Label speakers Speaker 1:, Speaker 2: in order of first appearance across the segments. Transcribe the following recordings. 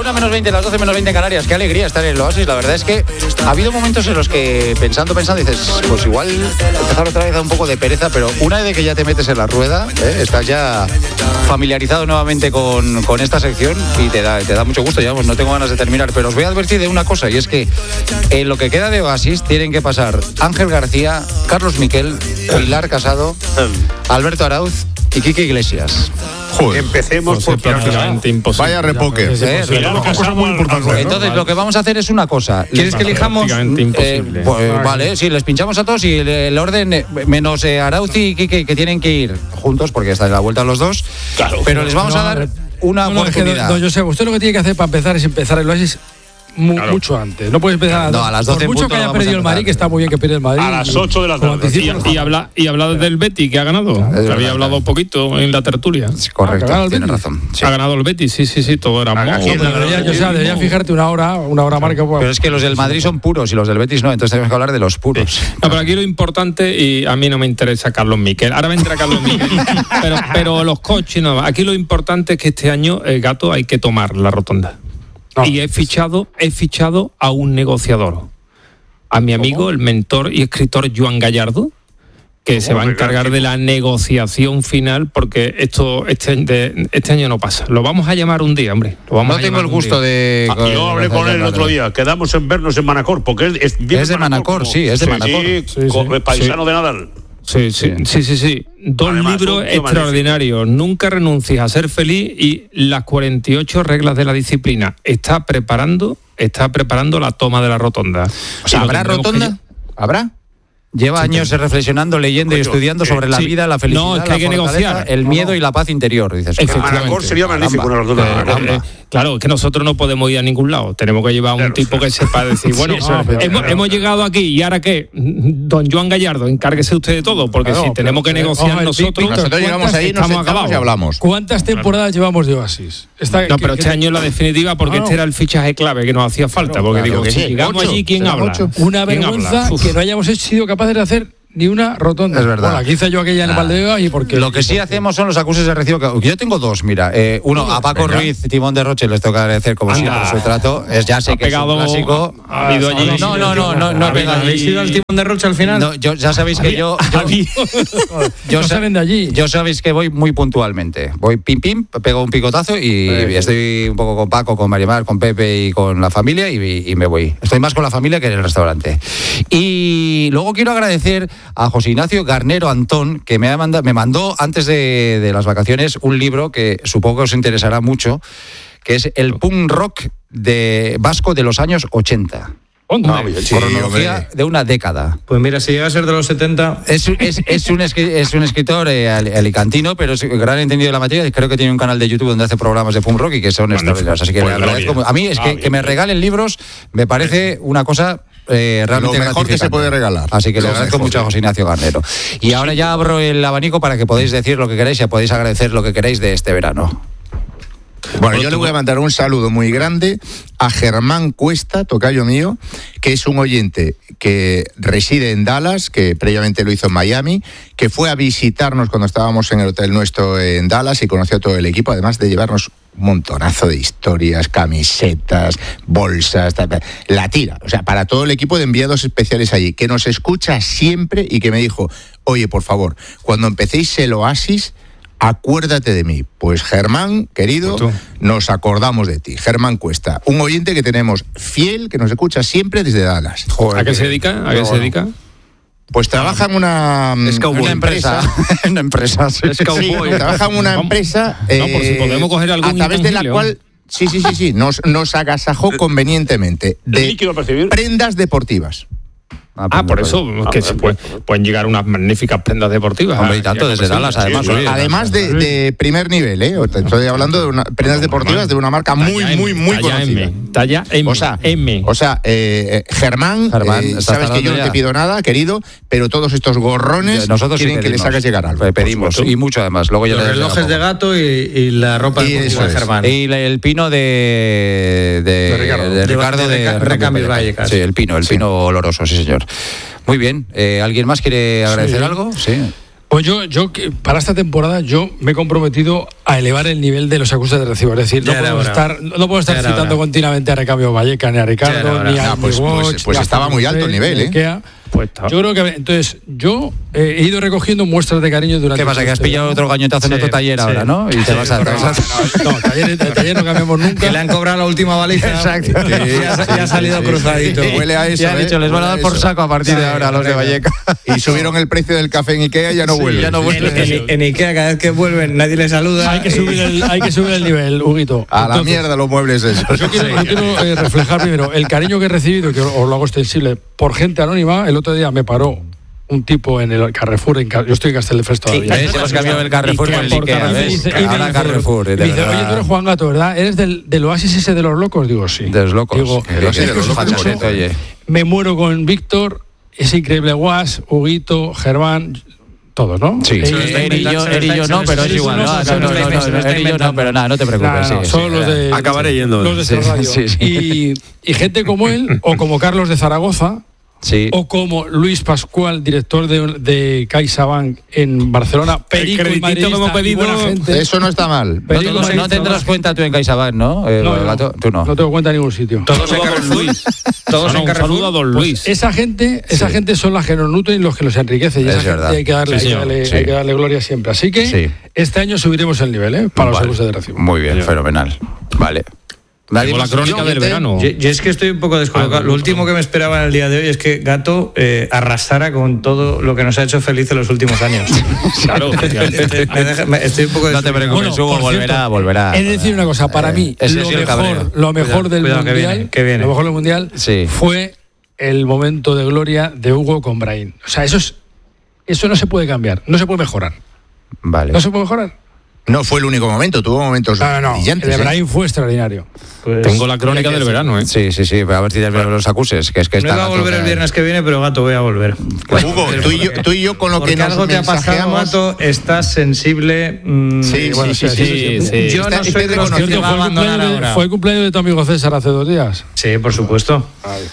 Speaker 1: 1 menos 20, las 12 menos 20 en Canarias. Qué alegría estar en el Oasis. La verdad es que ha habido momentos en los que pensando, dices, pues igual empezar otra vez a un poco de pereza, pero una vez que ya te metes en la rueda, estás ya familiarizado nuevamente con esta sección y te da mucho gusto. Ya pues, no tengo ganas de terminar, pero os voy a advertir de una cosa, y es que en lo que queda de Oasis tienen que pasar Ángel García, Carlos Miquel, Pilar Casado, Alberto Arauz y Quique Iglesias.
Speaker 2: Joder, empecemos por
Speaker 3: prácticamente imposible.
Speaker 2: Vaya repoker.
Speaker 1: Entonces lo que vamos a hacer es una cosa. ¿Quieres que elijamos? Vale, sí, les pinchamos a todos y el orden, menos Arauz y Quique, que tienen que ir juntos porque están en la vuelta los dos. Claro. Pero les vamos a dar una oportunidad.
Speaker 4: No, yo sé, usted lo que tiene que hacer para empezar es empezar el Oasis mucho antes. No puedes empezar
Speaker 1: a las 12
Speaker 4: por mucho que haya perdido el Madrid, que está muy bien que pierda el Madrid.
Speaker 2: A las 8 de la tarde.
Speaker 3: Y habla del Betis, que ha ganado. Que había hablado un poquito en la tertulia.
Speaker 1: Correcto, tienes razón.
Speaker 3: Sí. Ha ganado el Betis, sí, todo era
Speaker 4: debería fijarte una hora marca.
Speaker 1: Pero es que los del Madrid son puros y los del Betis no, entonces tenemos que hablar de los puros.
Speaker 3: Sí. No, pero aquí lo importante, y a mí no me interesa Carlos Miquel. Ahora vendrá Carlos Miquel. pero los coches no. Aquí lo importante es que este año, Gato, hay que tomar la rotonda. No. Y he fichado a un negociador, a mi amigo, el mentor y escritor Joan Gallardo, que se va a encargar de la negociación final, porque este año no pasa. Lo vamos a llamar un día, hombre.
Speaker 1: No tengo el gusto de...
Speaker 2: Yo hablé con él el otro día. Quedamos en vernos en Manacor, porque es
Speaker 1: de Manacor, sí, es de Manacor.
Speaker 2: Sí, paisano de Nadal.
Speaker 3: Sí. Dos libros extraordinarios. Nunca renuncies a ser feliz y las 48 reglas de la disciplina. Está preparando la toma de la rotonda.
Speaker 1: O sea, ¿habrá rotonda? ¿Habrá? Lleva años reflexionando, leyendo y estudiando sobre la vida, la felicidad,
Speaker 3: no, es que hay que negociar.
Speaker 1: El miedo y la paz interior. Dices,
Speaker 2: Manacor sería magnífico una rotonda.
Speaker 3: Claro, que nosotros no podemos ir a ningún lado. Tenemos que llevar un tipo que sepa decir, bueno, hemos llegado aquí y ahora qué, don Joan Gallardo, encárguese usted de todo, porque si tenemos que negociar nosotros
Speaker 1: llegamos ahí, nos sentamos y hablamos.
Speaker 4: ¿Cuántas temporadas llevamos de Oasis?
Speaker 3: Pero este año es la definitiva, porque este era el fichaje clave que nos hacía falta, porque digo, si llegamos allí, ¿quién habla?
Speaker 4: Una vergüenza que no hayamos sido capaces de hacer ni una rotonda.
Speaker 1: Es verdad.
Speaker 4: Bueno, aquí hice yo aquella en el Valdebeba y porque...
Speaker 1: Lo que sí hacemos son los acuses de recibo. Que yo tengo dos, mira. Uno, a Paco Ruiz, Timón de Roche, les toca agradecer como siempre su trato. Ya sé que es un clásico.
Speaker 3: ¿Ha habido allí?
Speaker 1: No.
Speaker 3: ¿Habéis ido al Timón de Roche al final?
Speaker 1: No, ya sabéis que yo
Speaker 4: salen de allí.
Speaker 1: Yo sabéis que voy muy puntualmente. Voy pim, pego un picotazo y estoy un poco con Paco, con Marimar, con Pepe y con la familia y me voy. Estoy más con la familia que en el restaurante. Y luego quiero agradecer a José Ignacio Garnero Antón, que me mandó antes de las vacaciones un libro que supongo que os interesará mucho, que es el punk rock vasco de los años 80. Cronología de una década.
Speaker 5: Pues mira, si llega a ser de los 70...
Speaker 1: Es un escritor alicantino, pero es gran entendido de la materia. Creo que tiene un canal de YouTube donde hace programas de punk rock y que son extraordinarios. Así que le agradezco. A mí es que me regalen libros me parece una cosa... realmente
Speaker 2: lo mejor que se puede regalar.
Speaker 1: Así que le agradezco mucho a José Ignacio Garnero. Y ahora ya abro el abanico para que podáis decir lo que queráis y podéis agradecer lo que queráis de este verano.
Speaker 6: Bueno, yo le voy a mandar un saludo muy grande a Germán Cuesta, tocayo mío, que es un oyente que reside en Dallas, que previamente lo hizo en Miami, que fue a visitarnos cuando estábamos en el hotel nuestro en Dallas y conoció a todo el equipo, además de llevarnos un montonazo de historias, camisetas, bolsas, la tira. O sea, para todo el equipo de enviados especiales allí, que nos escucha siempre y que me dijo, oye, por favor, cuando empecéis el Oasis, acuérdate de mí. Pues Germán, querido, nos acordamos de ti. Germán Cuesta, un oyente que tenemos fiel, que nos escucha siempre desde Dallas.
Speaker 3: Joder, ¿a qué se dedica? Se dedica?
Speaker 6: Pues trabaja en una empresa.
Speaker 1: Una empresa, sí.
Speaker 6: Trabaja en una empresa
Speaker 3: por si podemos coger algún
Speaker 6: a través de la cual nos agasajó convenientemente de prendas deportivas.
Speaker 3: Por eso, que se pueden llegar unas magníficas prendas deportivas.
Speaker 1: Hombre, y tanto desde Dallas, además.
Speaker 6: Además de primer nivel, estoy hablando de prendas deportivas de una marca muy conocida.
Speaker 3: Talla M.
Speaker 6: O sea, Germán, sabes que yo no te pido nada, querido, pero todos estos gorrones
Speaker 1: nosotros
Speaker 6: quieren que les hagas llegar algo.
Speaker 1: Pedimos, y mucho además. Luego ya
Speaker 5: los relojes de Gato y la ropa de Germán.
Speaker 1: Y el pino de Ricardo de
Speaker 5: Recambio Valle.
Speaker 1: Sí, el pino oloroso, sí señor. Muy bien. ¿Alguien más quiere agradecer algo? Sí.
Speaker 4: Pues yo para esta temporada yo me he comprometido a elevar el nivel de los acusas de recibo. Es decir, no puedo estar citando continuamente a Recambio Valleca, ni a Ricardo, ni a
Speaker 6: pues estaba muy alto el nivel, ¿eh?
Speaker 4: Yo creo que entonces yo he ido recogiendo muestras de cariño durante.
Speaker 1: ¿Qué pasa? Que has pillado otro gañotazo en otro taller ahora, ¿no? Y te vas a.
Speaker 4: No, taller no cambiamos nunca.
Speaker 5: Que le han cobrado la última baliza.
Speaker 1: Exacto.
Speaker 5: Ya ha salido cruzadito.
Speaker 6: Huele a eso.
Speaker 1: Ya han dicho, les van a dar por saco a partir de ahora a los de Valleca.
Speaker 6: Y subieron el precio del café en Ikea y ya no vuelven.
Speaker 1: Ya no vuelven.
Speaker 5: En Ikea, cada vez que vuelven, nadie les saluda.
Speaker 4: Hay que subir el nivel, Huguito.
Speaker 6: A la mierda los muebles esos.
Speaker 4: Yo quiero reflejar primero el cariño que he recibido, que os lo hago extensible, por gente anónima. El otro día me paró un tipo en el Carrefour, yo estoy en Castelldefels todavía.
Speaker 1: Sí, hemos cambiado el Carrefour por el Ikea, ¿ves? Ahora Carrefour.
Speaker 4: Me dice, oye, tú eres Juan Gato, ¿verdad? ¿Eres del Oasis ese de los locos? Digo, sí.
Speaker 1: De los locos.
Speaker 4: Digo,
Speaker 6: el Oasis de los locos,
Speaker 1: oye.
Speaker 4: Me muero con Víctor, es increíble, Guas, Huguito, Germán, todos, ¿no?
Speaker 1: Sí, Eri y yo no, pero es igual. Eri y yo no, pero nada, no te preocupes.
Speaker 4: Son los de...
Speaker 2: Acabaré yendo.
Speaker 4: Los de radio. Y gente como él, o como Carlos de Zaragoza,
Speaker 1: sí,
Speaker 4: o como Luis Pascual, director de CaixaBank en Barcelona, perico
Speaker 3: como pedido,
Speaker 6: eso no está mal.
Speaker 1: No tendrás cuenta tú en CaixaBank, ¿no? Gato, tú no.
Speaker 4: No tengo cuenta en ningún sitio.
Speaker 5: Todos en Carrefour. Todos en Carrefour.
Speaker 3: Saludo a Don Luis.
Speaker 4: Pues esa gente son las que nos nutren y los que los enriquecen. Y esa gente hay que darle gloria siempre. Así que este año subiremos el nivel, para los seguros de recibo.
Speaker 6: Muy bien, fenomenal. Vale.
Speaker 3: Tengo la crónica del verano.
Speaker 5: Yo es que estoy un poco descolocado. Lo último que me esperaba en el día de hoy es que Gato arrasara con todo lo que nos ha hecho felices los últimos años.
Speaker 3: Claro,
Speaker 5: estoy un poco descolocado.
Speaker 1: No te preocupes, Hugo, volverá.
Speaker 4: Es decir una cosa, para mí lo mejor del Mundial fue el momento de gloria de Hugo con Brahim. O sea, eso no se puede cambiar, no se puede mejorar.
Speaker 6: Vale.
Speaker 4: No se puede mejorar.
Speaker 6: No fue el único momento, tuvo momentos brillantes.
Speaker 4: El de Brahim fue extraordinario.
Speaker 3: Pues tengo la crónica del verano, ¿eh?
Speaker 1: Sí, a ver si ya los acuses. Que es que
Speaker 5: no iba a volver el viernes que viene, pero Gato, voy a volver.
Speaker 6: Hugo, tú y yo con lo que nos
Speaker 5: algo te ha pasado, Gato, estás sensible.
Speaker 6: Sí.
Speaker 5: Yo no soy de los que te va a abandonar ahora.
Speaker 4: Fue el cumpleaños de tu amigo César hace 2 días.
Speaker 5: Sí, por supuesto.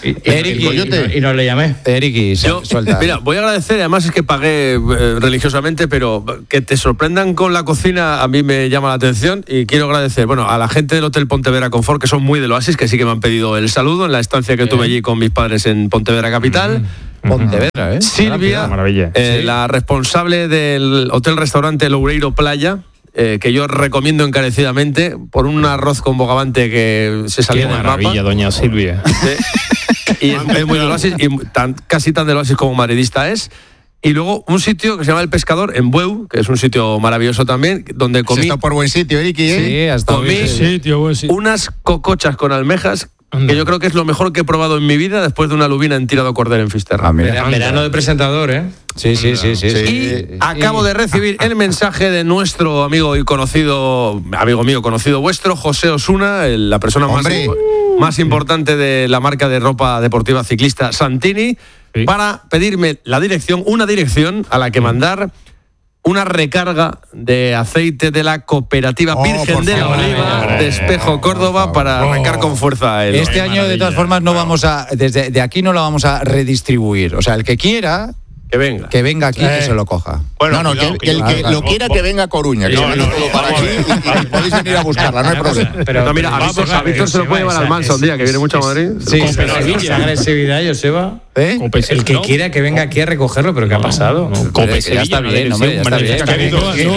Speaker 5: Y no le llamé.
Speaker 1: Eriki, suelta.
Speaker 2: Mira, voy a agradecer, además es que pagué religiosamente, pero que te sorprendan con la cocina a mí me llama la atención y quiero agradecer, a la gente del Hotel Pontevedra Confort, que son muy del Oasis, que sí que me han pedido el saludo en la estancia que tuve allí con mis padres en Pontevedra capital.
Speaker 1: Pontevedra,
Speaker 2: Silvia, la responsable del hotel-restaurante Loureiro Playa, que yo recomiendo encarecidamente por un arroz con bogavante que se salió del mapa.
Speaker 3: Maravilla, doña Silvia.
Speaker 2: Y es muy del Oasis, y casi tan del Oasis como madridista es. Y luego un sitio que se llama El Pescador, en Bueu, que es un sitio maravilloso también, donde comí...
Speaker 6: Está por buen sitio, Eriki, ¿eh?
Speaker 1: Sí, hasta
Speaker 2: comí
Speaker 4: buen sitio.
Speaker 2: unas cocochas con almejas, que yo creo que es lo mejor que he probado en mi vida después de una lubina en tirado cordero en Fisterra.
Speaker 5: Verano de presentador, ¿eh?
Speaker 1: Sí.
Speaker 2: Y acabo de recibir el mensaje de nuestro amigo y conocido, amigo mío, conocido vuestro, José Osuna, la persona más importante de la marca de ropa deportiva ciclista Santini, para pedirme una dirección a la que mandar una recarga de aceite de la cooperativa Virgen de la Oliva de Espejo, Córdoba, para arrancar con fuerza el...
Speaker 1: Este año, de todas formas, no vamos a, desde aquí no lo vamos a redistribuir. O sea, el que quiera... Que venga aquí y que se lo coja.
Speaker 6: Bueno, que el que lo quiera que venga a Coruña, que venga todo para aquí y podéis venir a buscarla, no hay problema.
Speaker 2: Pero mira, a Víctor se lo puede llevar al Mansa un día, que viene mucho a Madrid.
Speaker 5: Sí, pero esa agresividad, Joseba. El que quiera que venga aquí a recogerlo, pero ¿qué ha pasado?
Speaker 1: Ya está bien, hombre, ya está bien.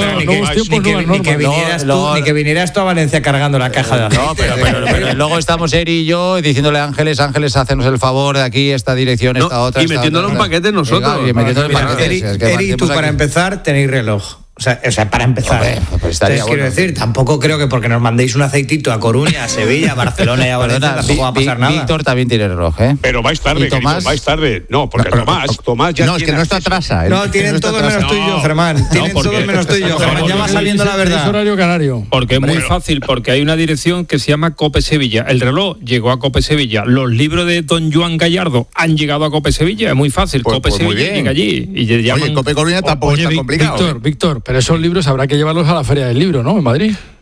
Speaker 5: Ni que vinieras tú a Valencia cargando la caja de aceite.
Speaker 1: No, pero luego estamos Eri y yo diciéndole a Ángeles, hacernos el favor de aquí, esta dirección, esta otra.
Speaker 2: Y metiéndole un paquete nosotros.
Speaker 5: Eri, tú para empezar tenéis reloj. O sea, para empezar. Quiero decir, tampoco creo que porque nos mandéis un aceitito a Coruña, a Sevilla, a Barcelona y a Valencia tampoco va a pasar nada.
Speaker 1: Víctor también tiene reloj, ¿eh?
Speaker 2: Pero vais tarde, vais tarde. No, porque Tomás ya
Speaker 6: no, es que no está atrasa.
Speaker 5: No, tienen todos menos tú y yo, Germán. Tienen todos menos tú y yo, Germán. Ya va saliendo la verdad.
Speaker 4: Es horario canario.
Speaker 3: Porque es muy fácil, porque hay una dirección que se llama Cope Sevilla. El reloj llegó a Cope Sevilla. Los libros de Don Joan Gallardo han llegado a Cope Sevilla. Es muy fácil. Cope Sevilla llega allí.
Speaker 6: Oye, Cope Coruña tampoco está complicado.
Speaker 4: Víctor, pero esos libros habrá que llevarlos a la Feria del Libro, ¿no? En Madrid.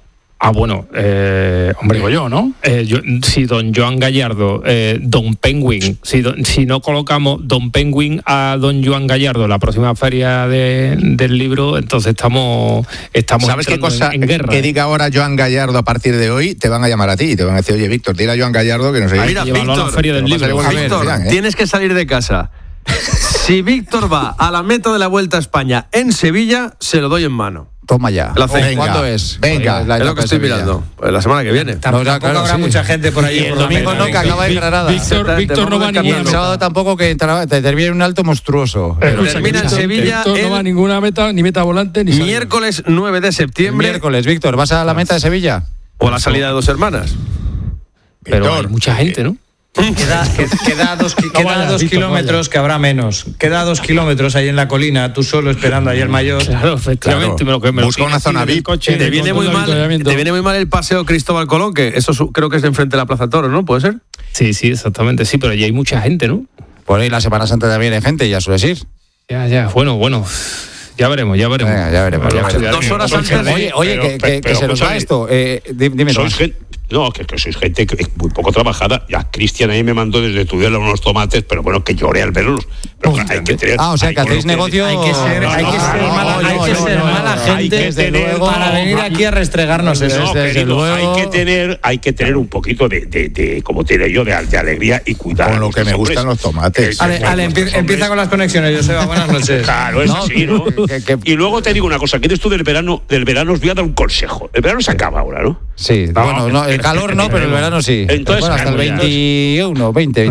Speaker 3: Bueno, hombre,
Speaker 4: digo yo, ¿no?
Speaker 3: Si don Joan Gallardo, don Penguin, si no colocamos don Penguin a don Joan Gallardo en la próxima feria del libro, entonces estamos
Speaker 6: ¿sabes qué cosa
Speaker 3: en guerra?
Speaker 6: Que diga ahora Joan Gallardo a partir de hoy, te van a llamar a ti, te van a decir, oye, Víctor, dile a Joan Gallardo que no sé.
Speaker 2: Mira, Víctor,
Speaker 3: a la feria del libro.
Speaker 2: Víctor, tienes que salir de casa. Si Víctor va a la meta de la Vuelta a España en Sevilla, se lo doy en mano.
Speaker 1: Toma ya.
Speaker 6: ¿Cuándo es? Venga,
Speaker 2: es lo que estoy mirando. Pues la semana que viene.
Speaker 5: Tampoco habrá mucha gente por ahí.
Speaker 1: El domingo no, que acaba en Granada.
Speaker 4: Víctor no va a ninguna
Speaker 1: meta. El sábado tampoco, que te termina en un alto monstruoso.
Speaker 2: Termina en Sevilla.
Speaker 4: Víctor no va a ninguna meta, ni meta volante, ni salida.
Speaker 2: Miércoles 9 de septiembre.
Speaker 1: Miércoles, Víctor, ¿vas a la meta de Sevilla?
Speaker 2: O a la salida de Dos Hermanas.
Speaker 3: Pero hay mucha gente, ¿no?
Speaker 5: Queda 2 kilómetros, que habrá menos. Queda 2 kilómetros ahí en la colina, tú solo esperando ahí el mayor.
Speaker 3: Claro, efectivamente.
Speaker 6: Claro. Busca una zona VIP.
Speaker 2: Te viene muy mal el paseo Cristóbal Colón, que eso creo que es de enfrente de la Plaza Toro, ¿no? ¿Puede ser?
Speaker 3: Sí, exactamente, sí, pero allí hay mucha gente, ¿no?
Speaker 1: Por ahí la Semana Santa también hay gente, ya sueles ir.
Speaker 3: Ya, bueno. Ya veremos.
Speaker 1: Venga, ya veremos.
Speaker 2: 2 horas antes.
Speaker 1: Oye, que se nos va esto. Dime,
Speaker 7: no, que sois gente muy poco trabajada. Ya Cristian ahí me mandó desde Tudela unos tomates, pero bueno, que lloré al verlos. Pero hay que tener.
Speaker 1: O sea, que hacéis negocio.
Speaker 5: Hay que ser mala gente, desde luego, para venir aquí a restregarnos eso.
Speaker 7: Desde luego. Hay que tener un poquito de como tiene yo, de alegría y cuidado.
Speaker 6: Con lo que me gustan los tomates.
Speaker 5: Ale, empieza con las conexiones, Joseba, buenas noches.
Speaker 7: Claro, es así, ¿no? Y luego te digo una cosa, que esto del verano os voy a dar un consejo. El verano se acaba ahora, ¿no?
Speaker 1: Sí, bueno, no, el calor no, pero el verano sí.
Speaker 7: Entonces,
Speaker 1: hasta el 21.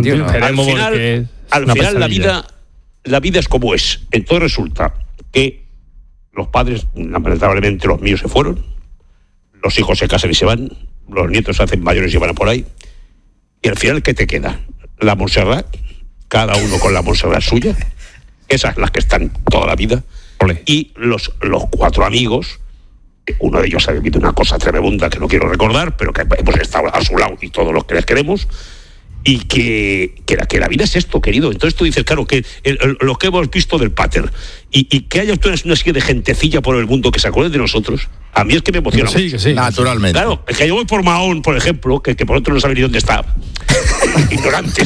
Speaker 7: Al final la vida es como es. Entonces resulta que los padres, lamentablemente los míos se fueron, los hijos se casan y se van, los nietos se hacen mayores y van a por ahí, y al final, ¿qué te queda? La Montserrat, cada uno con la Montserrat suya, esas las que están toda la vida, y los 4 amigos. Uno de ellos ha vivido una cosa tremenda que no quiero recordar, pero que hemos estado a su lado y todos los que les queremos, y que la vida es esto, querido. Entonces tú dices, claro, que lo que hemos visto del pater y que haya una serie de gentecilla por el mundo que se acuerde de nosotros, a mí es que me emociona mucho.
Speaker 6: Que sí. Naturalmente.
Speaker 7: Claro, es que yo voy por Mahón, por ejemplo, que por otro no sabe ni dónde está. Ignorantes.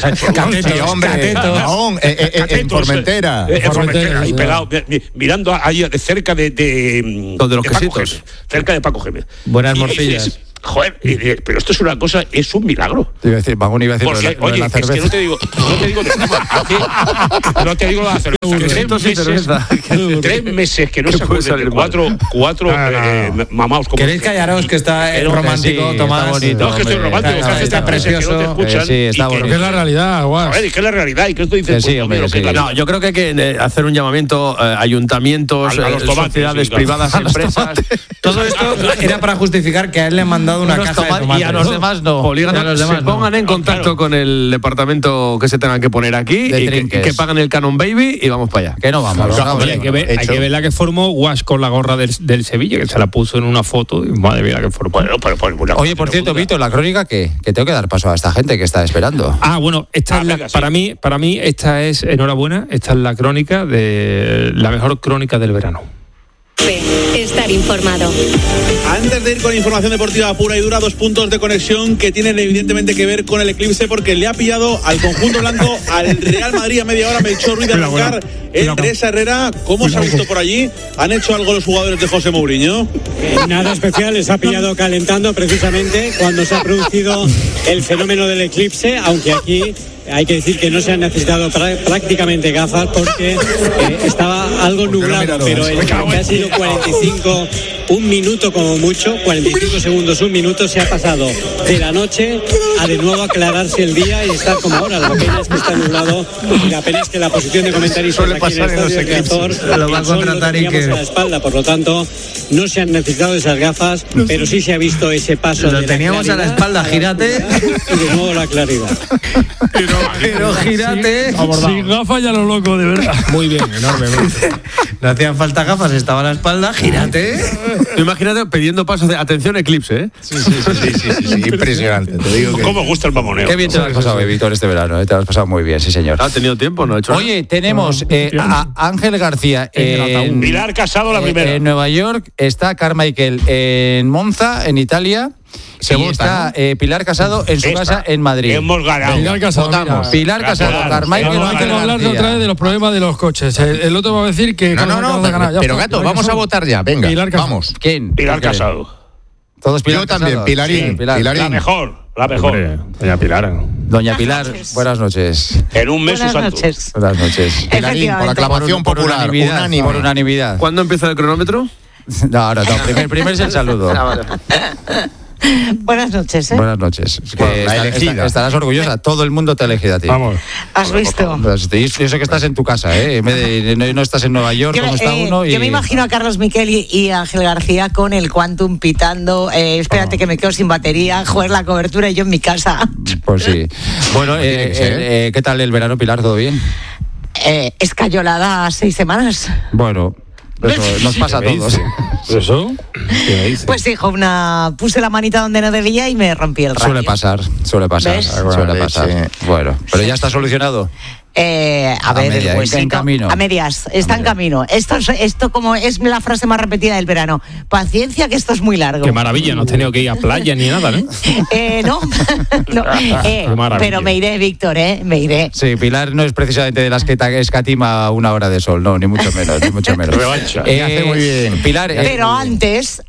Speaker 6: Mahón, en Formentera.
Speaker 7: Ahí pegado, mirando ahí cerca de
Speaker 2: los quesitos.
Speaker 7: Cerca de Paco Gémez.
Speaker 5: Buenas morcillas.
Speaker 7: Joder, pero esto es una cosa, es un milagro.
Speaker 1: Te iba a decir, Magón iba a decir
Speaker 7: porque,
Speaker 1: lo de la cerveza.
Speaker 7: Es que no te digo de fuma, no te digo lo de la cerveza. 3 meses que no se acuerden de 4 mamaos.
Speaker 5: ¿Queréis callaros que está el romántico, Tomás?
Speaker 7: Está bonito. No, es que estoy romántico, que está precioso. Que no te escuchan.
Speaker 1: Sí, está bonito.
Speaker 4: Que es la realidad, guau.
Speaker 7: ¿Qué es la realidad? ¿Y qué esto dices?
Speaker 2: No, yo creo que hay que hacer un llamamiento ayuntamientos, sociedades privadas, empresas.
Speaker 5: Todo esto era para justificar que a él le han mandado una caja de tomates.
Speaker 1: Y a los demás no.
Speaker 2: Se pongan en contacto con el departamento que se tengan que poner aquí y que paguen el Canon Baby y vamos para allá.
Speaker 1: Que no vamos.
Speaker 3: Hay que ver la que formó Guas con la gorra del Sevilla, que se la puso en una foto y madre mía, que formó.
Speaker 1: Oye, por cierto, Víctor, la crónica que tengo que dar paso a esta gente que está esperando.
Speaker 3: Bueno, esta es para mí esta es, enhorabuena, esta es la crónica de la mejor crónica del verano.
Speaker 8: Estar informado.
Speaker 9: Antes de ir con información deportiva pura y dura, 2 puntos de conexión que tienen evidentemente que ver con el eclipse, porque le ha pillado al conjunto blanco al Real Madrid a media hora. Melchor Ruiz de arrancar, Teresa Herrera. ¿Cómo se ha visto por allí? ¿Han hecho algo los jugadores de José Mourinho?
Speaker 10: Nada especial, les ha pillado calentando precisamente cuando se ha producido el fenómeno del eclipse, aunque aquí hay que decir que no se han necesitado prácticamente gafas porque estaba algo nublado, pero en que ha sido 45, un minuto como mucho, 45 segundos, un minuto, se ha pasado de la noche a de nuevo aclararse el día y estar como ahora. La pena es que está nublado y la pena es que la posición de comentaristas aquí en el estadio Riazor
Speaker 5: lo va a contratar
Speaker 10: a la espalda, por lo tanto no se han necesitado esas gafas, pero sí se ha visto ese paso.
Speaker 5: Lo teníamos a la espalda, gírate.
Speaker 10: Y de nuevo la claridad.
Speaker 5: Pero gírate.
Speaker 4: Sin gafas ya lo loco, de verdad.
Speaker 3: Muy bien, enormemente.
Speaker 5: No hacían falta gafas, estaba a la espalda, gírate.
Speaker 2: Imagínate pidiendo pasos de atención eclipse, ¿eh?
Speaker 6: Sí, impresionante. Te digo que...
Speaker 7: ¿Cómo gusta el mamoneo?
Speaker 1: Qué bien te lo has pasado, Víctor, este verano. Te lo has pasado muy bien, sí, señor.
Speaker 2: ¿Ha tenido tiempo? ¿No ha hecho nada?
Speaker 1: Oye, tenemos a Ángel García en
Speaker 7: Pilar Casado, la primera.
Speaker 1: En Nueva York, está Carmichael en Monza, en Italia. Y está Pilar Casado en su casa en Madrid.
Speaker 7: Hemos ganado.
Speaker 4: Pilar Casado,
Speaker 1: Pilar Casado, Carmichael.
Speaker 4: Hay que hablar de otra vez de los problemas de los coches. El otro va a decir que...
Speaker 6: No, pero Gato, vamos a votar ya. Venga, vamos.
Speaker 1: ¿Quién?
Speaker 7: Pilar Casado.
Speaker 1: Todos Pilar
Speaker 6: Yo también, Pilarín.
Speaker 7: La mejor.
Speaker 3: Doña Pilar.
Speaker 1: Doña Pilar, buenas noches.
Speaker 7: En un mes
Speaker 11: Buenas noches.
Speaker 1: Buenas noches.
Speaker 6: Pilarín, por aclamación popular.
Speaker 1: Por unanimidad.
Speaker 2: ¿Cuándo empieza el cronómetro?
Speaker 1: No. Primero es el saludo.
Speaker 11: Buenas noches, ¿eh?
Speaker 1: Buenas noches. Estarás orgullosa. Todo el mundo te ha elegido a ti.
Speaker 4: Vamos.
Speaker 11: ¿Has visto?
Speaker 1: Yo sé que estás en tu casa, ¿eh? En vez de, no estás en Nueva York, como está uno.
Speaker 11: Yo me imagino a Carlos Miquel y Ángel García con el Quantum pitando. Espérate que me quedo sin batería. Joder, la cobertura y yo en mi casa.
Speaker 1: Pues sí. Bueno, ¿qué tal el verano, Pilar? ¿Todo bien?
Speaker 11: Escayolada 6 semanas.
Speaker 1: Bueno. Eso nos pasa a todos.
Speaker 3: ¿Eso?
Speaker 11: Pues hijo, puse la manita donde no debía y me rompí el radio.
Speaker 1: Suele pasar.
Speaker 6: Sí.
Speaker 1: Bueno, pero ya está solucionado.
Speaker 11: A ver,
Speaker 1: media,
Speaker 11: pues
Speaker 1: en camino.
Speaker 11: A medias, está en camino. Esto como es la frase más repetida del verano. Paciencia, que esto es muy largo.
Speaker 3: Qué maravilla, no has tenido que ir a playa ni nada, ¿no?
Speaker 11: No. Pero me iré, Víctor, me iré.
Speaker 1: Sí, Pilar no es precisamente de las que escatima una hora de sol, no, ni mucho menos.
Speaker 7: Revancha.
Speaker 6: Hace muy bien.
Speaker 1: Pilar.
Speaker 11: Pero antes,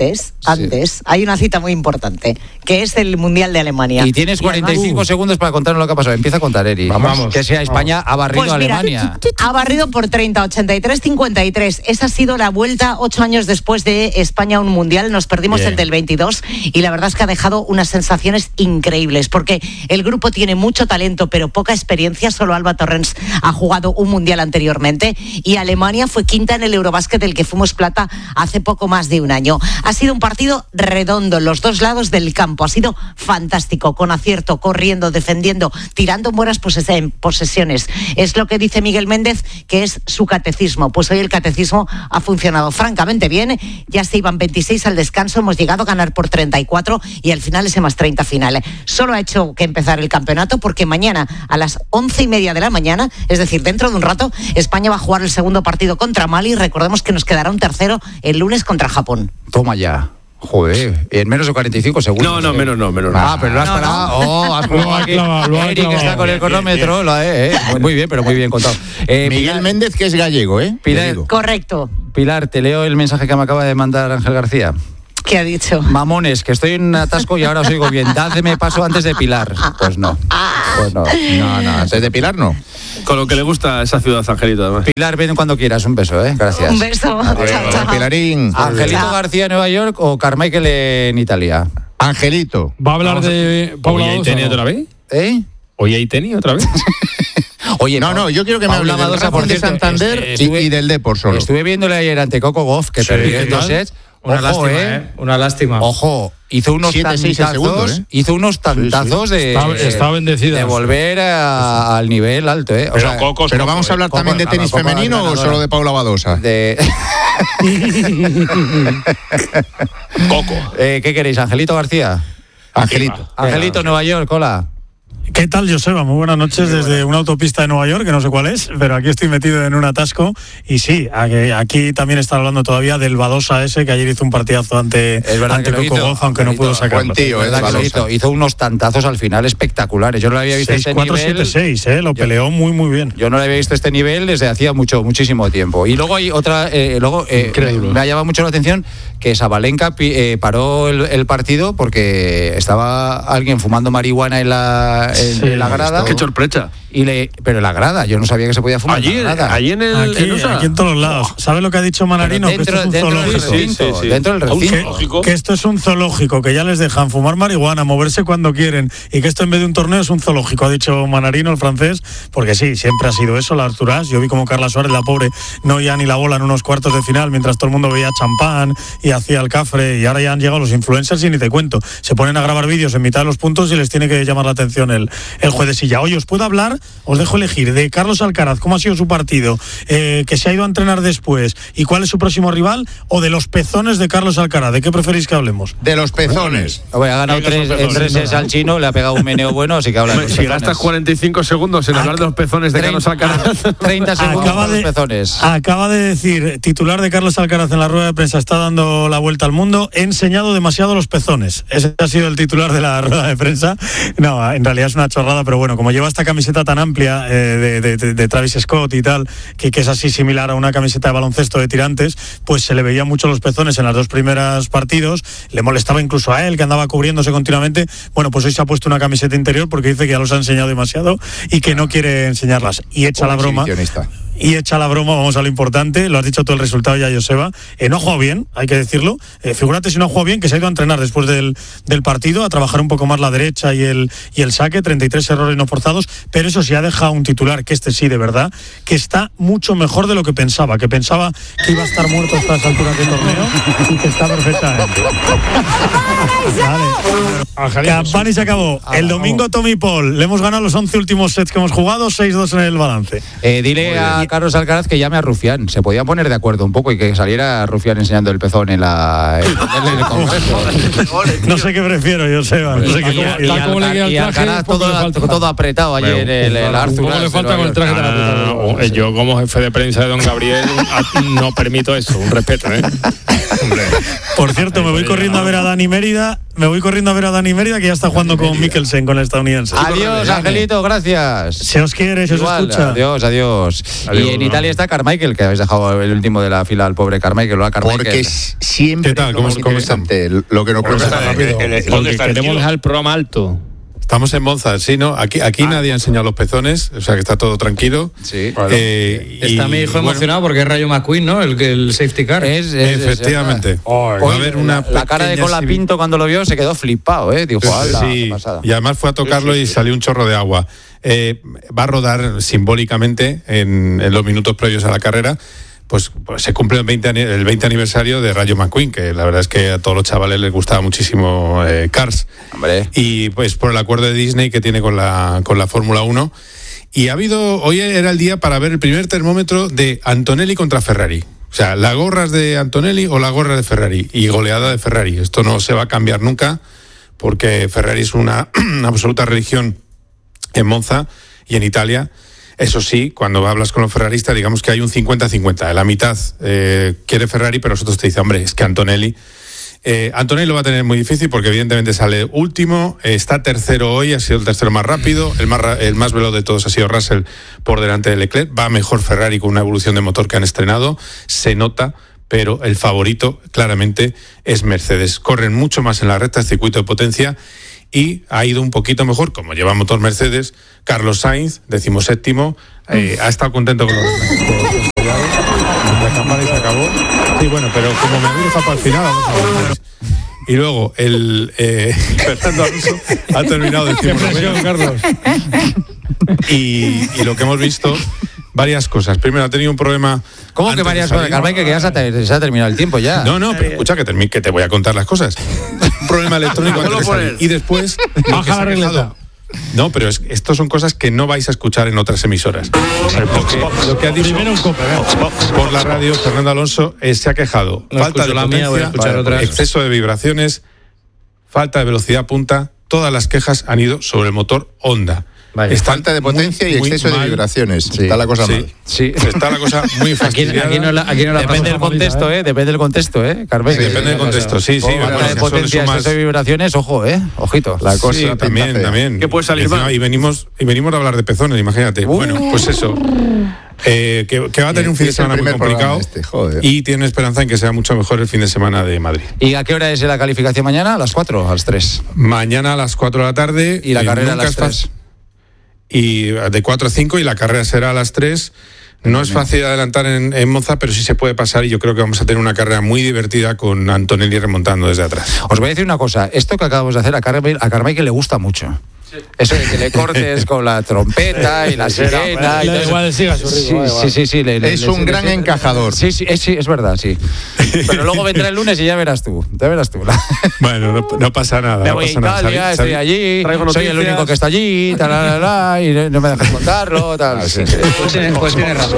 Speaker 11: hay una cita muy importante, que es el Mundial de Alemania.
Speaker 1: Y tienes 45 segundos para contarnos lo que ha pasado. Empieza a contar, Eri.
Speaker 6: Vamos.
Speaker 1: Que sea España ha barrido a Alemania.
Speaker 11: Ha barrido por 30, 83, 53. Esa ha sido la vuelta 8 años después de España a un Mundial. Nos perdimos el del 22 y la verdad es que ha dejado unas sensaciones increíbles porque el grupo tiene mucho talento pero poca experiencia. Solo Alba Torrens ha jugado un Mundial anteriormente y Alemania fue quinta en el Eurobásquet del que fuimos plata hace poco más de un año. Ha sido un partido redondo en los dos lados del campo. Ha sido fantástico, con acierto, corriendo, defendiendo, tirando en buenas posesiones. Es lo que dice Miguel Méndez, que es su catecismo. Pues hoy el catecismo ha funcionado francamente bien. Ya se iban 26 al descanso, hemos llegado a ganar por 34 y al final ese más 30 final. Solo ha hecho que empezar el campeonato porque mañana a las 11:30 de la mañana, es decir, dentro de un rato, España va a jugar el segundo partido contra Mali. Recordemos que nos quedará un tercero el lunes contra Japón.
Speaker 1: Toma ya. Joder, en menos de 45 segundos.
Speaker 2: No, menos no.
Speaker 1: Ah, pero lo has parado. Has probado aquí. Eric está con el cronómetro. Muy bien, pero muy bien contado.
Speaker 6: Miguel
Speaker 1: Pilar,
Speaker 6: Méndez, que es gallego, ¿eh?
Speaker 1: Pilar,
Speaker 11: correcto.
Speaker 1: Pilar, te leo el mensaje que me acaba de mandar Ángel García.
Speaker 11: ¿Qué ha dicho?
Speaker 1: Mamones, que estoy en un atasco y ahora os oigo bien. Dadme paso antes de Pilar. Pues no.
Speaker 6: No, antes de Pilar no.
Speaker 2: Con lo que le gusta a esa ciudad, Angelito, además.
Speaker 1: Pilar, ven cuando quieras. Un beso, Gracias.
Speaker 11: Un beso. Chao.
Speaker 6: Pilarín.
Speaker 1: ¿Angelito García en Nueva York o Carmichael en Italia?
Speaker 6: Angelito.
Speaker 4: ¿Va a hablar de Paula
Speaker 3: ¿Hoy hay tenis otra vez? ¿Hoy hay tenis otra vez?
Speaker 6: Oye, no, yo quiero que me hable del Racing de Santander y del Depor solo.
Speaker 1: Estuve viéndole ayer ante Coco Gauff, que perdió en 2 sets.
Speaker 5: Una lástima.
Speaker 1: Ojo, hizo unos tantazos,
Speaker 4: Estaba bendecida.
Speaker 1: de volver al nivel alto,
Speaker 6: Pero vamos a hablar también de tenis femenino o solo de Paula Badosa.
Speaker 1: Coco. ¿Qué queréis, Angelito García? Angelito, Nueva York, hola.
Speaker 12: ¿Qué tal, Joseba? Muy buenas noches desde una autopista de Nueva York, que no sé cuál es, pero aquí estoy metido en un atasco. Y sí, aquí también están hablando todavía del Badosa ese, que ayer hizo un partidazo ante Coco Gauff, aunque no pudo sacarlo.
Speaker 6: Buen tío,
Speaker 1: hizo unos tantazos al final espectaculares. Yo no lo había visto
Speaker 12: 6-4-7-6, lo peleó muy bien.
Speaker 1: Yo no le había visto este nivel desde hacía muchísimo tiempo. Y luego hay otra, me ha llamado mucho la atención que Sabalenka paró el partido porque estaba alguien fumando marihuana en la grada.
Speaker 2: Qué sorpresa.
Speaker 1: Pero en la grada, yo no sabía que se podía fumar.
Speaker 2: Allí en
Speaker 12: aquí en todos los lados. ¿Sabes lo que ha dicho Manarino? Que esto es un zoológico.
Speaker 1: Dentro del recinto.
Speaker 12: Que esto es un zoológico, que ya les dejan fumar marihuana, moverse cuando quieren, y que esto en vez de un torneo es un zoológico, ha dicho Manarino, el francés, porque sí, siempre ha sido eso, la Arturás. Yo vi como Carla Suárez, la pobre, no oía ni la bola en unos cuartos de final, mientras todo el mundo veía champán y hacía el cafre, y ahora ya han llegado los influencers y ni te cuento. Se ponen a grabar vídeos en mitad de los puntos y les tiene que llamar la atención el juez de silla. Oye, os puedo hablar os dejo elegir, de Carlos Alcaraz, cómo ha sido su partido, que se ha ido a entrenar después y cuál es su próximo rival, o de los pezones de Carlos Alcaraz. ¿De qué preferís que hablemos?
Speaker 6: De los pezones.
Speaker 1: Ha ganado 3 al chino, le ha pegado un meneo bueno, así que habla de los pezones.
Speaker 2: Si gastas 45 segundos en hablar de los pezones de Carlos Alcaraz.
Speaker 1: 30 segundos de los pezones.
Speaker 12: Acaba de decir, titular de Carlos Alcaraz en la rueda de prensa, está dando la vuelta al mundo, he enseñado demasiado los pezones. Ese ha sido el titular de la rueda de prensa. No, en realidad es una chorrada, pero bueno, como lleva esta camiseta tan amplia de Travis Scott y tal, que es así similar a una camiseta de baloncesto de tirantes, pues se le veía mucho los pezones en las 2 primeras partidos, le molestaba incluso a él, que andaba cubriéndose continuamente. Bueno, pues hoy se ha puesto una camiseta interior porque dice que ya los ha enseñado demasiado y que no quiere enseñarlas. Y echa la broma. Vamos a lo importante, lo has dicho todo el resultado ya, Joseba. No ha jugado bien, hay que decirlo. Figúrate si no ha jugado bien, que se ha ido a entrenar después del partido, a trabajar un poco más la derecha y el saque, 33 errores no forzados, pero eso sí ha dejado un titular, que sí, de verdad, que está mucho mejor de lo que pensaba que iba a estar muerto a estas alturas del torneo y que está perfectamente. Vale. Campani se acabó. El domingo Tommy Paul, le hemos ganado los 11 últimos sets que hemos jugado, 6-2 en el balance.
Speaker 1: Dile a Carlos Alcaraz que llame a Rufián, se podían poner de acuerdo un poco y que saliera Rufián enseñando el pezón en el congreso.
Speaker 12: No sé qué prefiero, Joseba. No sé
Speaker 1: y Alcaraz todo apretado allí en el Arthur.
Speaker 3: ¿Cómo le falta con el traje tan apretado? Yo como jefe de prensa de don Gabriel no permito eso, un respeto, ¿eh?
Speaker 12: Por cierto, me voy corriendo a ver a Dani Mérida, que ya está jugando con Mikkelsen, con el estadounidense.
Speaker 1: Adiós, Angelito, gracias.
Speaker 12: Se os quiere, se os escucha.
Speaker 1: Adiós. Y en Italia está Carmichael, que habéis dejado el último de la fila al pobre Carmichael.
Speaker 6: Porque siempre
Speaker 2: ¿qué tal? ¿Cómo interesante
Speaker 6: lo que nos cuenta rápido.
Speaker 3: Porque queremos dejar el programa alto.
Speaker 2: Estamos en Monza, sí, ¿no? Aquí nadie ha enseñado los pezones, o sea que está todo tranquilo.
Speaker 5: Sí. Está mi hijo emocionado porque es Rayo McQueen, ¿no? El safety car.
Speaker 2: Efectivamente.
Speaker 1: Va a haber la cara de Colapinto cuando lo vio se quedó flipado, Dijo,
Speaker 2: sí. Y además fue a tocarlo y salió un chorro de agua. Va a rodar simbólicamente en los minutos previos a la carrera. Pues se cumple el 20 aniversario de Rayo McQueen, que la verdad es que a todos los chavales les gustaba muchísimo Cars.
Speaker 1: Hombre.
Speaker 2: Y pues por el acuerdo de Disney que tiene con la Fórmula 1. Y hoy era el día para ver el primer termómetro de Antonelli contra Ferrari. O sea, ¿la gorra es de Antonelli o la gorra de Ferrari? Y goleada de Ferrari. Esto no se va a cambiar nunca, porque Ferrari es una absoluta religión en Monza y en Italia. Eso sí, cuando hablas con los ferraristas, digamos que hay un 50-50. La mitad quiere Ferrari, pero los otros te dicen, hombre, es que Antonelli lo va a tener muy difícil porque evidentemente sale último, está tercero hoy, ha sido el tercero más rápido, el más veloz de todos ha sido Russell por delante de Leclerc. Va mejor Ferrari con una evolución de motor que han estrenado, se nota, pero el favorito claramente es Mercedes. Corren mucho más en la recta, el circuito de potencia, y ha ido un poquito mejor, como lleva motor Mercedes. Carlos Sainz, 17º, ha estado contento con los la campana y se acabó. Sí, bueno, pero como me había dejado para el final, vamos a ver. Y luego Fernando Alonso ha terminado de decir
Speaker 12: Carlos.
Speaker 2: Y lo que hemos visto, varias cosas. Primero, ha tenido un problema.
Speaker 1: ¿Cómo que varias cosas? Carmichael, que ya se ha terminado el tiempo ya.
Speaker 2: No, pero escucha que te voy a contar las cosas. Un problema electrónico antes de salir. Y después
Speaker 12: baja la regleta.
Speaker 2: No, pero estos son cosas que no vais a escuchar en otras emisoras. Lo que ha dicho por la radio Fernando Alonso se ha quejado. Falta de potencia, exceso de vibraciones, falta de velocidad punta. Todas las quejas han ido sobre el motor Honda.
Speaker 6: Falta de potencia y exceso de vibraciones. Sí. Está la cosa mal.
Speaker 2: Sí, está la cosa muy fastidiada.
Speaker 1: Aquí no la depende del contexto, depende del contexto, Carmen.
Speaker 2: Sí, depende del contexto, sí.
Speaker 1: Falta de potencia, exceso de vibraciones, ojo, ojito.
Speaker 6: La cosa
Speaker 2: sí, también.
Speaker 3: ¿Qué puede salir mal?
Speaker 2: Y venimos a hablar de pezones, imagínate. Bueno, pues eso. Que va a tener un fin de semana muy complicado y tiene esperanza en que sea mucho mejor el fin de semana de Madrid.
Speaker 1: ¿Y a qué hora es la calificación mañana? ¿A las 4 o a las 3?
Speaker 2: Mañana a las 4 de la tarde.
Speaker 1: ¿Y la carrera a las 3?
Speaker 2: Y de 4 a 5 y la carrera será a las 3. No es fácil adelantar en Monza, pero sí se puede pasar y yo creo que vamos a tener una carrera muy divertida con Antonelli remontando desde atrás.
Speaker 1: Os voy a decir una cosa, esto que acabamos de hacer a Carmichael le gusta mucho. Eso de que le cortes con la trompeta y la sirena.
Speaker 4: Igual siga su ritmo.
Speaker 1: Sí.
Speaker 6: Es un gran encajador.
Speaker 1: Sí, es verdad, sí. Pero luego vendrá el lunes y ya verás tú.
Speaker 13: Bueno, no pasa nada.
Speaker 1: Me voy a Italia, estoy allí, soy el único que está allí, y no me dejas contarlo.
Speaker 5: Pues tienes razón.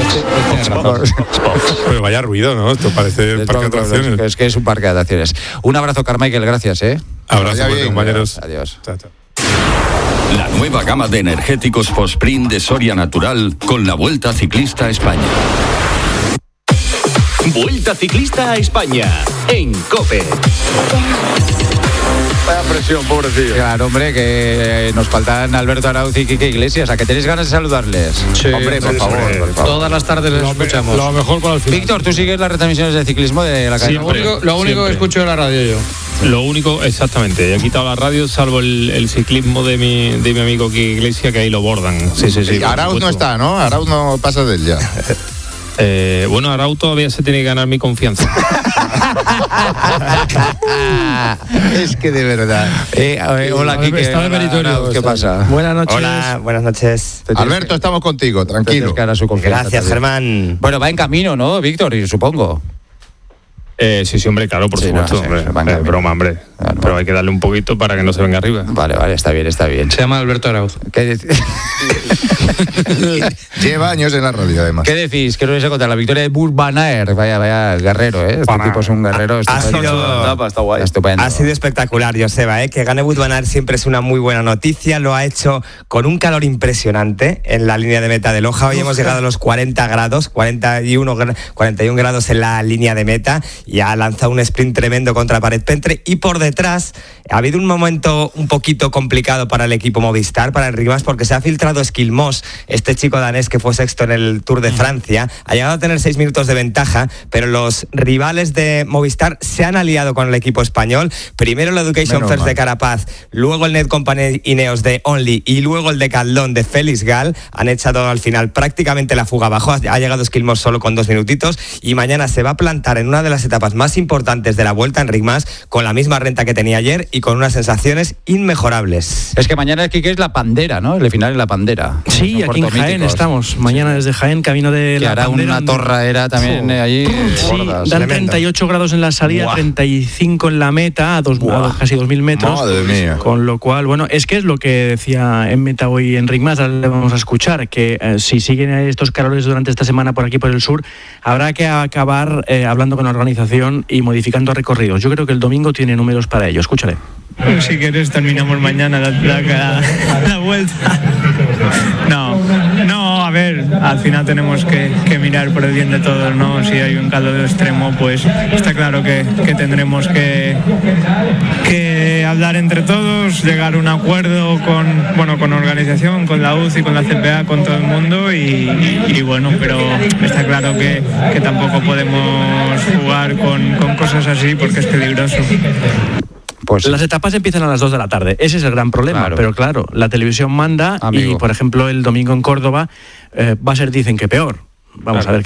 Speaker 13: Pero vaya ruido, ¿no? Esto parece un parque de atracciones.
Speaker 1: Es que es un parque de atracciones. Un abrazo, Carmichael, gracias,
Speaker 13: Abrazo, compañeros.
Speaker 1: Adiós.
Speaker 13: Chao.
Speaker 14: La nueva gama de energéticos Fosprint de Soria Natural con la Vuelta Ciclista a España.
Speaker 15: Vuelta Ciclista a España en COPE.
Speaker 1: Vaya presión, pobrecillo. Claro, hombre, que nos faltan Alberto Arauz y Quique Iglesias. ¿A que tenéis ganas de saludarles?
Speaker 5: Sí,
Speaker 1: hombre, por favor.
Speaker 5: Todas las tardes les escuchamos.
Speaker 4: Lo mejor para el final.
Speaker 1: Víctor, ¿tú sigues las retransmisiones de ciclismo de la calle?
Speaker 5: Lo único que escucho en la radio yo.
Speaker 3: Lo único, exactamente. He quitado la radio, salvo el ciclismo de mi amigo Quique Iglesias, que ahí lo bordan. Sí.
Speaker 6: Arauz no está, ¿no? Arauz no pasa de él ya.
Speaker 3: Bueno, Arauz todavía se tiene que ganar mi confianza.
Speaker 6: Es que de verdad.
Speaker 1: Hola, Quique.
Speaker 4: Está de meritorio.
Speaker 1: ¿Qué pasa?
Speaker 5: Buenas noches. Hola, buenas noches.
Speaker 6: Alberto, estamos contigo, tranquilo.
Speaker 5: Gracias, Germán.
Speaker 1: Bueno, va en camino, ¿no, Víctor? Supongo.
Speaker 3: Sí, hombre, claro, por supuesto. Es broma, hombre. Claro. Pero hay que darle un poquito para que no se venga arriba.
Speaker 1: Vale, está bien.
Speaker 5: Se llama Alberto Arauz.
Speaker 6: Lleva años en la radio, además.
Speaker 1: ¿Qué decís? ¿Qué os vais a contar? La victoria de Wout van Aert. Vaya guerrero, ¿eh? Este tipo es un guerrero.
Speaker 5: Está guay.
Speaker 1: Estupendo.
Speaker 5: Ha sido espectacular, Joseba, ¿eh? Que gane Wout van Aert siempre es una muy buena noticia. Lo ha hecho con un calor impresionante en la línea de meta de Loja. Hoy hemos llegado a los 40 grados, 41 grados en la línea de meta. Y ha lanzado un sprint tremendo contra Paret Pentre. Y por detrás ha habido un momento un poquito complicado para el equipo Movistar, para el Rimas, porque se ha filtrado Skilmos, este chico danés que fue sexto en el Tour de Francia. Ha llegado a tener 6 minutos de ventaja, pero los rivales de Movistar se han aliado con el equipo español. Primero el Education First de Carapaz, luego el Netcompany Ineos de Only y luego el Decathlon de Félix Gal. Han echado al final prácticamente la fuga abajo. Ha llegado Skilmos solo con 2 minutitos y mañana se va a plantar en una de las etapas más importantes de la Vuelta en Rimas con la misma renta que tenía ayer y con unas sensaciones inmejorables.
Speaker 1: Es que mañana aquí que es la Pandera, ¿no? El final es la Pandera.
Speaker 16: Sí, aquí en Jaén estamos. Mañana desde Jaén, camino de la
Speaker 1: hará
Speaker 16: Pandera.
Speaker 1: Una torradera también allí.
Speaker 16: Sí, dan 38 grados en la salida, 35 en la meta, a casi 2.000 metros.
Speaker 6: Madre mía.
Speaker 16: Con lo cual, bueno, es que es lo que decía en meta hoy Enric Mas, le vamos a escuchar, que si siguen estos calores durante esta semana por aquí por el sur, habrá que acabar hablando con la organización y modificando recorridos. Yo creo que el domingo tiene números para ello. Escúchale.
Speaker 17: Si quieres terminamos mañana la vuelta. No, a ver, al final tenemos que mirar por el bien de todos, ¿no? Si hay un calor extremo, pues está claro que tendremos que hablar entre todos, llegar a un acuerdo con organización, con la UCI, con la CPA, con todo el mundo y bueno, pero está claro que tampoco podemos jugar con cosas así porque es peligroso.
Speaker 16: Pues las etapas empiezan a las 2 de la tarde. Ese es el gran problema. Pero claro, la televisión manda y, por ejemplo, el domingo en Córdoba va a ser, dicen que peor. Vamos a ver